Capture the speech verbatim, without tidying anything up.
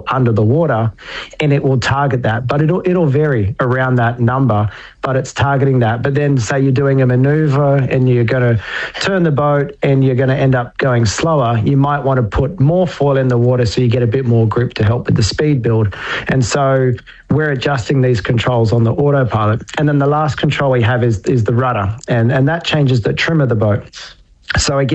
under the water, and it will target that. But it'll it'll vary around that number, but it's targeting that. But then say you're doing a maneuver and you're going to turn the boat and you're going to end up going slower, you might want to put more foil in the water so you get a bit more grip to help with the speed build. And so we're adjusting these controls on the autopilot. And then the last control we have is is the rudder, and, and that changes the trim of the boat. So again,